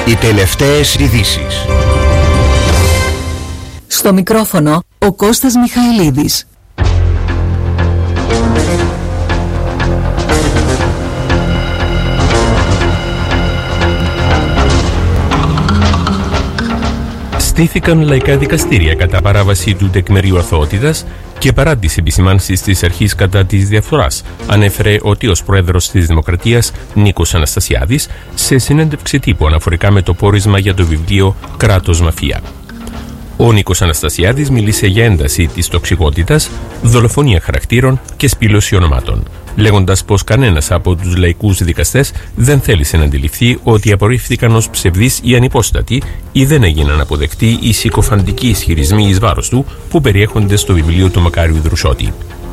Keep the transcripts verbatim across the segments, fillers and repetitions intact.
Οι τελευταίες ειδήσεις. Στο μικρόφωνο ο Κώστας Μιχαηλίδης. Στήθηκαν λαϊκά δικαστήρια κατά παράβαση του τεκμηρίου αθωότητας και παρά τις επισημάνσεις της αρχής κατά της διαφθοράς, ανέφερε ο τύος πρόεδρος της Δημοκρατίας Νίκος Αναστασιάδης σε συνέντευξη τύπου αναφορικά με το πόρισμα για το βιβλίο «Κράτος Μαφία». Ο Νίκος Αναστασιάδης μίλησε για ένταση της τοξικότητας, δολοφονία χαρακτήρων και σπήλωση ονομάτων, λέγοντας πως κανένας από τους λαϊκούς δικαστές δεν θέλησε να αντιληφθεί ότι απορρίφθηκαν ως ψευδείς ή ανυπόστατοι ή δεν έγιναν αποδεκτοί οι συκοφαντικοί ισχυρισμοί εις βάρος του που περιέχονται στο βιβλίο του Μακάριου Δρουσότη.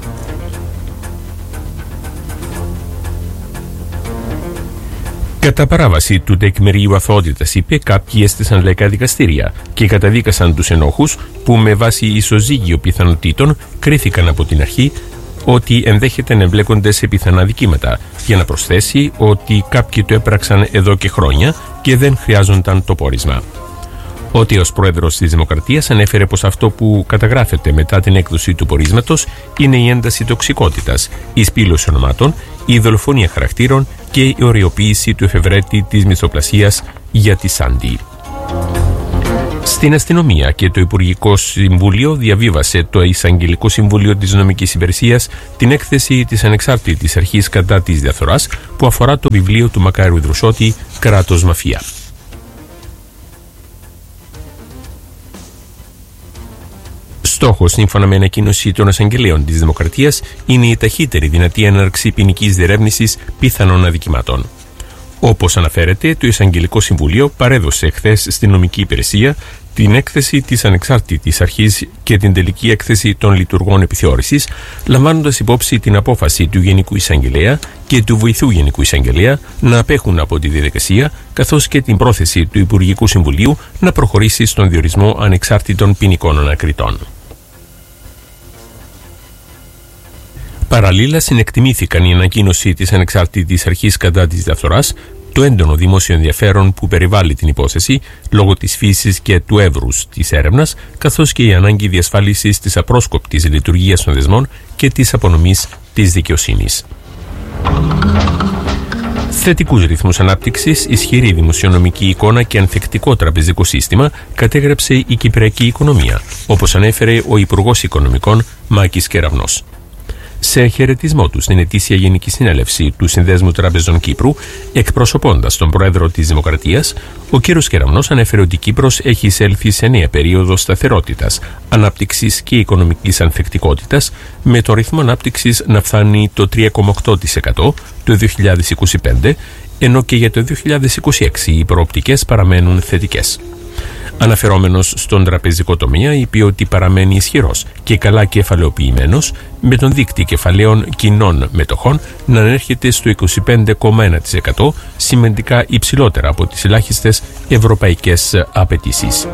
Κατά παράβαση του τεκμηρίου αθωότητας, είπε, κάποιοι έστησαν λαϊκά δικαστήρια και καταδίκασαν τους ενόχους που με βάση ισοζύγιο πιθανότητων κρίθηκαν από την αρχή ότι ενδέχεται να εμπλέκονται σε πιθανά δικήματα, για να προσθέσει ότι κάποιοι το έπραξαν εδώ και χρόνια και δεν χρειάζονταν το πόρισμα. Ο τύος πρόεδρος της Δημοκρατίας ανέφερε πως αυτό που καταγράφεται μετά την έκδοση του πορίσματος είναι η ένταση τοξικότητας, η σπήλωση ονομάτων, η δολοφονία χαρακτήρων και η οριοποίηση του εφευρέτη της μυθοπλασίας για τη Σάντι. Στην αστυνομία και το Υπουργικό Συμβούλιο διαβίβασε το Εισαγγελικό Συμβούλιο της Νομικής Υπηρεσίας την έκθεση της Ανεξάρτητης Αρχής κατά της Διαφθοράς που αφορά το βιβλίο του Μακάριου Δρουσότη «Κράτος Μαφία». Στόχος, σύμφωνα με ανακοίνωση των εισαγγελέων της Δημοκρατίας, είναι η ταχύτερη δυνατή έναρξη ποινικής διερεύνησης πιθανών αδικημάτων. Όπως αναφέρεται, το Εισαγγελικό Συμβούλιο παρέδωσε χθες στην Νομική Υπηρεσία την έκθεση της Ανεξάρτητης Αρχής και την τελική έκθεση των λειτουργών επιθεώρησης, λαμβάνοντας υπόψη την απόφαση του Γενικού Εισαγγελέα και του Βοηθού Γενικού Εισαγγελέα να απέχουν από τη διαδικασία, καθώς και την πρόθεση του Υπουργικού Συμβουλίου να προχωρήσει στον διορισμό ανεξάρτητων ποινικών ανακριτών. Παραλλήλα, συνεκτιμήθηκαν η ανακοίνωση της Ανεξάρτητης Αρχής κατά της Διαφθοράς, το έντονο δημόσιο ενδιαφέρον που περιβάλλει την υπόθεση λόγω της φύσης και του εύρους της έρευνας, καθώς και η ανάγκη διασφάλισης της απρόσκοπτης λειτουργίας των δεσμών και της απονομής της δικαιοσύνης. Θετικούς ρυθμούς ανάπτυξης, ισχυρή δημοσιονομική εικόνα και ανθεκτικό τραπεζικό σύστημα κατέγραψε η κυπριακή οικονομία, όπως ανέφερε ο Υπουργός Οικονομικών Μάκης Κεραυνός. Σε χαιρετισμό του στην ετήσια Γενική Συνέλευση του Συνδέσμου Τραπεζών Κύπρου, εκπροσωπώντας τον Πρόεδρο της Δημοκρατίας, ο κ. Κεραυνός ανέφερε ότι η Κύπρος έχει εισέλθει σε νέα περίοδο σταθερότητας, ανάπτυξης και οικονομικής ανθεκτικότητας, με το ρυθμό ανάπτυξης να φτάνει το τρία κόμμα οκτώ τοις εκατό το δύο χιλιάδες είκοσι πέντε, ενώ και για το δύο χιλιάδες είκοσι έξι οι προοπτικές παραμένουν θετικές. Αναφερόμενος στον τραπεζικό τομέα, είπε ότι παραμένει ισχυρός και καλά κεφαλαιοποιημένος, με τον δείκτη κεφαλαίων κοινών μετοχών να ανέρχεται στο είκοσι πέντε κόμμα ένα τοις εκατό, σημαντικά υψηλότερα από τις ελάχιστες ευρωπαϊκές απαιτήσεις.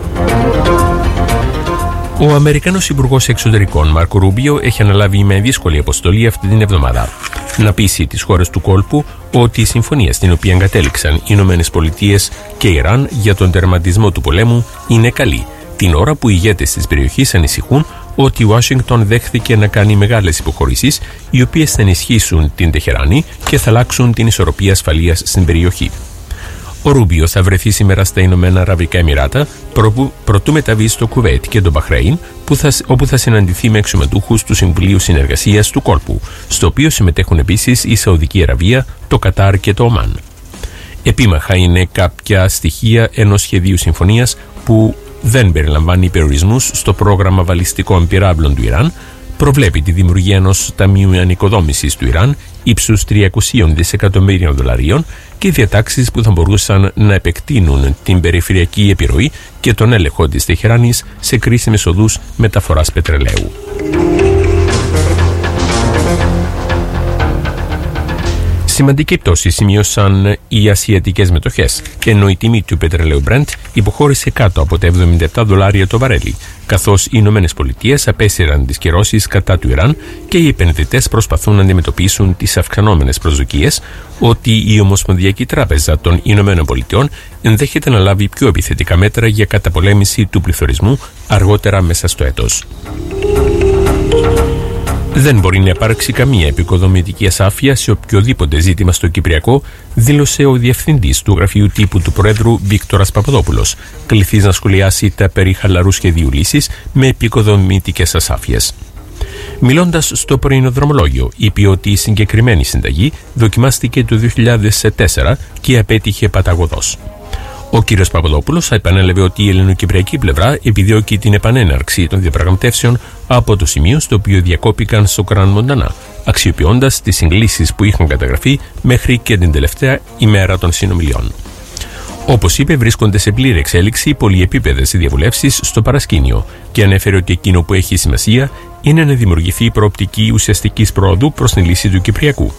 Ο Αμερικανός Υπουργός Εξωτερικών Μάρκο Ρούμπιο έχει αναλάβει με δύσκολη αποστολή αυτή την εβδομάδα να πείσει τις χώρες του κόλπου ότι η συμφωνία στην οποία εγκατέληξαν οι Ηνωμένες Πολιτείες και Ιράν για τον τερματισμό του πολέμου είναι καλή, την ώρα που οι ηγέτες της περιοχής ανησυχούν ότι η Ουάσιγκτον δέχθηκε να κάνει μεγάλες υποχωρήσεις, οι οποίες θα ενισχύσουν την Τεχεράνη και θα αλλάξουν την ισορροπία ασφαλείας στην περιοχή. Ο Ρούμπιο θα βρεθεί σήμερα στα Ηνωμένα Αραβικά Εμιράτα, προτού μεταβεί στο Κουβέιτ και τον Μπαχρέιν, όπου θα συναντηθεί με αξιωματούχους του Συμβουλίου Συνεργασίας του Κόλπου, στο οποίο συμμετέχουν επίσης η Σαουδική Αραβία, το Κατάρ και το Ομάν. Επίμαχα είναι κάποια στοιχεία ενός σχεδίου συμφωνίας που δεν περιλαμβάνει περιορισμούς στο πρόγραμμα βαλιστικών πυράβλων του Ιράν, προβλέπει τη δημιουργία ενός ταμείου ανοικοδόμησης του Ιράν ύψους τριακόσια δισεκατομμύριων δολαρίων και διατάξεις που θα μπορούσαν να επεκτείνουν την περιφερειακή επιρροή και τον έλεγχο της Τεχεράνης σε κρίσιμες οδούς μεταφοράς Σημαντική πτώση σημείωσαν οι ασιατικές μετοχές, ενώ η τιμή του πετρελαίου Brent υποχώρησε κάτω από τα εβδομήντα επτά δολάρια το βαρέλι, καθώς οι Ηνωμένες Πολιτείες απέσυραν τις κυρώσεις κατά του Ιράν και οι επενδυτές προσπαθούν να αντιμετωπίσουν τις αυξανόμενες προσδοκίες ότι η Ομοσπονδιακή Τράπεζα των Ηνωμένων Πολιτειών ενδέχεται να λάβει πιο επιθετικά μέτρα για καταπολέμηση του πληθωρισμού αργότερα μέσα στο έτος. Δεν μπορεί να υπάρξει καμία επικοδομητική ασάφεια σε οποιοδήποτε ζήτημα στο Κυπριακό, δήλωσε ο διευθυντής του γραφείου τύπου του Προέδρου Βίκτορας Παπαδόπουλος, κληθής να σχολιάσει τα περί χαλαρού σχεδίου λύσης με επικοδομητικές ασάφειες. Μιλώντας στο πρωινό δρομολόγιο, είπε ότι η συγκεκριμένη συνταγή δοκιμάστηκε το δύο χιλιάδες τέσσερα και απέτυχε παταγωδώς. Ο κ. Παπαδόπουλος επανέλαβε ότι η ελληνοκυπριακή πλευρά επιδιώκει την επανέναρξη των διαπραγματεύσεων από το σημείο στο οποίο διακόπηκαν στο Κραν Μοντανά, αξιοποιώντας τις συγκλήσεις που είχαν καταγραφεί μέχρι και την τελευταία ημέρα των συνομιλιών. Όπως είπε, βρίσκονται σε πλήρη εξέλιξη πολυεπίπεδες διαβουλεύσεις στο παρασκήνιο και ανέφερε ότι εκείνο που έχει σημασία είναι να δημιουργηθεί προοπτική ουσιαστικής πρόοδου προς την λύση του Κυπριακού.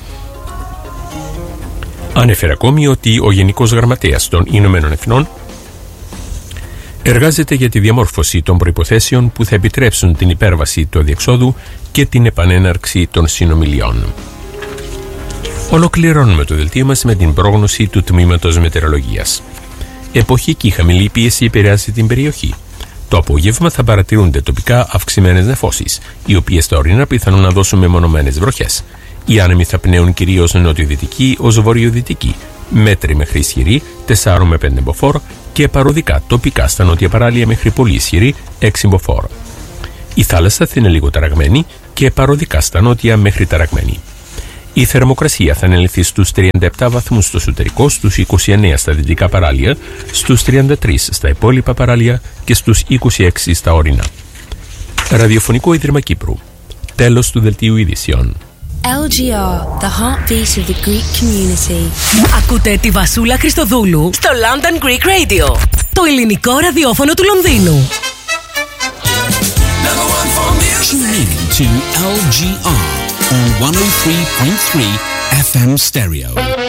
Ανέφερε ακόμη ότι ο Γενικός Γραμματέας των Ηνωμένων Εθνών εργάζεται για τη διαμόρφωση των προϋποθέσεων που θα επιτρέψουν την υπέρβαση του αδιεξόδου και την επανέναρξη των συνομιλιών. Ολοκληρώνουμε το δελτίο μας με την πρόγνωση του Τμήματος Μετεωρολογίας. Εποχική χαμηλή πίεση επηρεάζει την περιοχή. Το απόγευμα θα παρατηρούνται τοπικά αυξημένες νεφώσεις, οι οποίες στα ορεινά πιθανόν να δώσουν μεμονωμένες βροχές. Οι άνεμοι θα πνέουν κυρίως νοτιοδυτική ως βορειοδυτική, μέτρη μέχρι ισχυρή τέσσερα με πέντε μποφόρ και παροδικά τοπικά στα νότια παράλια μέχρι πολύ ισχυρή έξι μποφόρ. Η θάλασσα θα είναι λίγο ταραγμένη και παροδικά στα νότια μέχρι ταραγμένη. Η θερμοκρασία θα ανελθεί στους τριάντα επτά βαθμούς στο εσωτερικό, στους είκοσι εννέα στα δυτικά παράλια, στους τριάντα τρία στα υπόλοιπα παράλια και στους είκοσι έξι στα ορεινά. Ραδιοφωνικό Ίδρυμα Κύπρου. Τέλος του δελτίου ειδήσεων. ελ τζι αρ, the heartbeat of the Greek community. Ακούτε τη Βασούλα Χριστοδούλου στο London Greek Radio, το ελληνικό ραδιόφωνο του Λονδίνου. Tune in to ελ τζι αρ on one oh three point three εφ εμ Stereo.